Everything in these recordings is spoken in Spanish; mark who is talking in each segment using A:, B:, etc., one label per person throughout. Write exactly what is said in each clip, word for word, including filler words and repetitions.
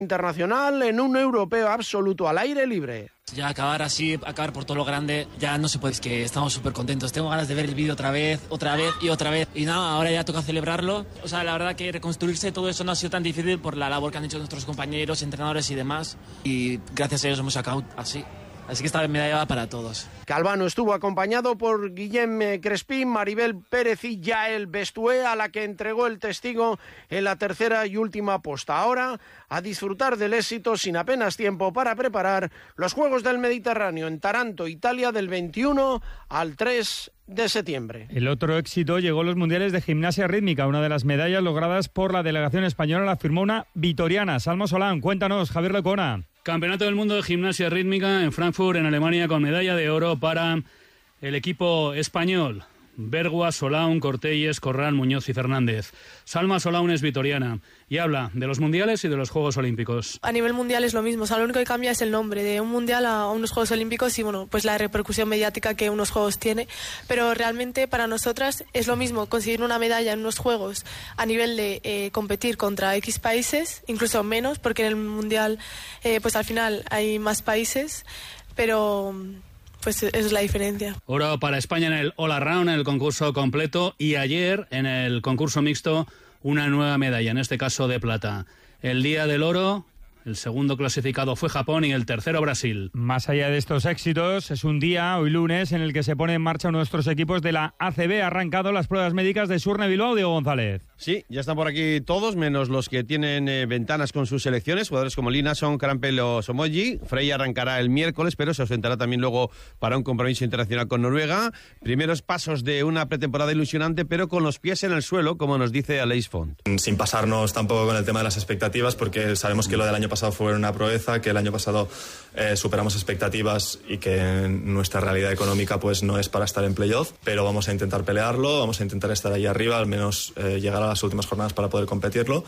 A: internacional en un europeo absoluto al aire libre.
B: Ya acabar así, acabar por todo lo grande, ya no se puede, es que estamos súper contentos. Tengo ganas de ver el vídeo otra vez, otra vez y otra vez. Y nada, ahora ya toca celebrarlo. O sea, la verdad que reconstruirse todo eso no ha sido tan difícil por la labor que han hecho nuestros compañeros, entrenadores y demás. Y gracias a ellos hemos sacado así. Así que esta medalla va para todos.
A: Calvano estuvo acompañado por Guillem Crespín, Maribel Pérez y Yael Bestué, a la que entregó el testigo en la tercera y última posta. Ahora, a disfrutar del éxito sin apenas tiempo para preparar los Juegos del Mediterráneo en Taranto, Italia, del veintiuno al tres de septiembre.
C: El otro éxito llegó a los Mundiales de Gimnasia Rítmica. Una de las medallas logradas por la delegación española la firmó una vitoriana. Salmo Solán, cuéntanos, Javier Lecona.
D: Campeonato del Mundo de Gimnasia Rítmica en Frankfurt, en Alemania, con medalla de oro para el equipo español. Bergua, Solaun, Cortelles, Corral, Muñoz y Fernández. Salma Solaun es vitoriana y habla de los mundiales y de los Juegos Olímpicos.
E: A nivel mundial es lo mismo, o sea, lo único que cambia es el nombre de un mundial a unos Juegos Olímpicos y bueno, pues la repercusión mediática que unos Juegos tiene, pero realmente para nosotras es lo mismo conseguir una medalla en unos Juegos a nivel de eh, competir contra X países, incluso menos, porque en el mundial eh, pues al final hay más países, pero pues esa es la diferencia.
D: Oro para España en el All Around, en el concurso completo, y ayer en el concurso mixto una nueva medalla, en este caso de plata. El día del oro, el segundo clasificado fue Japón y el tercero Brasil.
C: Más allá de estos éxitos, es un día, hoy lunes, en el que se pone en marcha nuestros equipos de la A C B. Ha arrancado las pruebas médicas de Surne Bilbao, Diego González.
F: Sí, ya están por aquí todos, menos los que tienen eh, ventanas con sus selecciones, jugadores como Linason, Krampel o Somoji. Frey arrancará el miércoles, pero se ausentará también luego para un compromiso internacional con Noruega. Primeros pasos de una pretemporada ilusionante, pero con los pies en el suelo, como nos dice Aleix Font.
G: Sin pasarnos tampoco con el tema de las expectativas, porque sabemos que lo del año pasado fue una proeza, que el año pasado eh, superamos expectativas y que nuestra realidad económica pues no es para estar en playoff, pero vamos a intentar pelearlo, vamos a intentar estar ahí arriba, al menos eh, llegar a las últimas jornadas para poder competirlo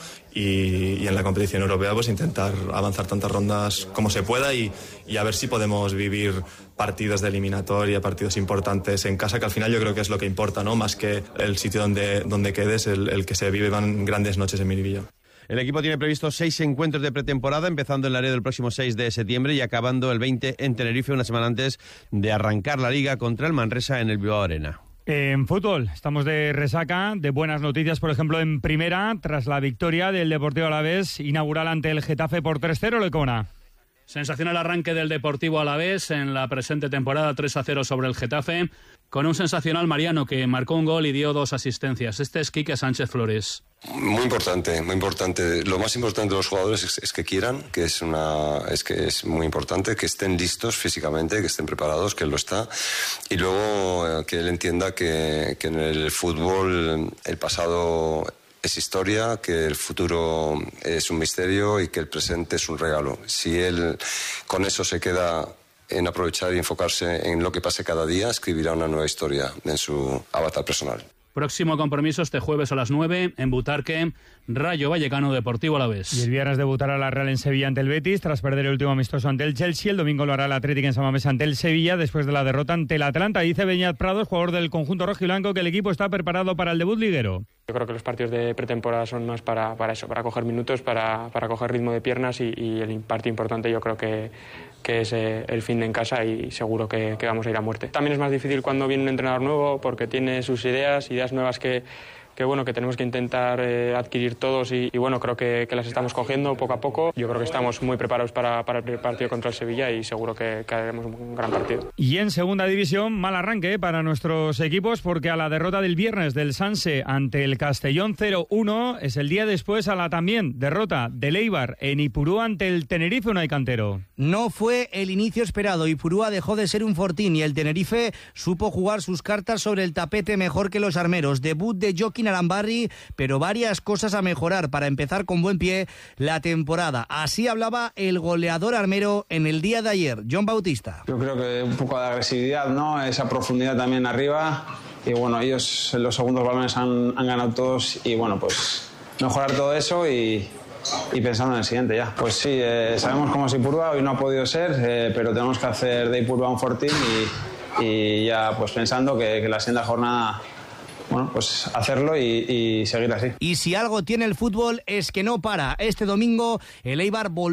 G: y, y en la competición europea pues intentar avanzar tantas rondas como se pueda y, y a ver si podemos vivir partidos de eliminatoria, partidos importantes en casa, que al final yo creo que es lo que importa, ¿no? Más que el sitio donde, donde quedes, el, el que se vivan grandes noches en Miribilla.
F: El equipo tiene previsto seis encuentros de pretemporada, empezando en Laredo el próximo seis de septiembre y acabando el veinte en Tenerife, una semana antes de arrancar la Liga contra el Manresa en el Bilbao Arena.
C: En fútbol, estamos de resaca, de buenas noticias, por ejemplo, en primera, tras la victoria del Deportivo Alavés inaugural ante el Getafe por tres cero, Lecona.
D: Sensacional arranque del Deportivo Alavés en la presente temporada, tres a cero sobre el Getafe, con un sensacional Mariano que marcó un gol y dio dos asistencias. Este es Quique Sánchez Flores.
H: Muy importante, muy importante. Lo más importante de los jugadores es, es que quieran, que es una, es que es muy importante, que estén listos físicamente, que estén preparados, que él lo está, y luego eh, que él entienda que, que en el fútbol el pasado es historia, que el futuro es un misterio y que el presente es un regalo. Si él con eso se queda en aprovechar y enfocarse en lo que pase cada día, escribirá una nueva historia en su avatar personal.
D: Próximo compromiso este jueves a las nueve en Butarque, Rayo Vallecano Deportivo Alavés.
C: Y el viernes debutará la Real en Sevilla ante el Betis, tras perder el último amistoso ante el Chelsea. El domingo lo hará el Atlético en San Mamés ante el Sevilla, después de la derrota ante el Atlanta. Dice Beñat Prados, jugador del conjunto rojiblanco, que el equipo está preparado para el debut liguero.
I: Yo creo que los partidos de pretemporada son más para, para eso, para coger minutos, para, para coger ritmo de piernas y, y el partido importante yo creo que, que es eh, el fin de en casa y seguro que, que vamos a ir a muerte. También es más difícil cuando viene un entrenador nuevo porque tiene sus ideas, ideas nuevas que, que bueno, que tenemos que intentar eh, adquirir todos y, y bueno, creo que, que las estamos cogiendo poco a poco. Yo creo que estamos muy preparados para, para el partido contra el Sevilla y seguro que, que haremos un gran partido.
C: Y en segunda división, mal arranque para nuestros equipos porque a la derrota del viernes del Sanse ante el Castellón cero uno es el día después a la también derrota del Eibar en Ipurúa ante el Tenerife Unai Cantero.
J: No fue el inicio esperado. Ipurúa dejó de ser un fortín y el Tenerife supo jugar sus cartas sobre el tapete mejor que los armeros. Debut de Joaquín Arambarri, pero varias cosas a mejorar para empezar con buen pie la temporada. Así hablaba el goleador armero en el día de ayer, John Bautista.
K: Yo creo que un poco de agresividad, ¿no? Esa profundidad también arriba. Y bueno, ellos en los segundos balones han, han ganado todos y bueno, pues mejorar todo eso y, y pensando en el siguiente ya. Pues sí, eh, sabemos cómo es Ipurúa, hoy no ha podido ser, eh, pero tenemos que hacer de Ipurúa un fortín y, y ya pues pensando que, que la siguiente jornada bueno, pues hacerlo y, y seguir así.
J: Y si algo tiene el fútbol es que no para. Este domingo el Eibar volvió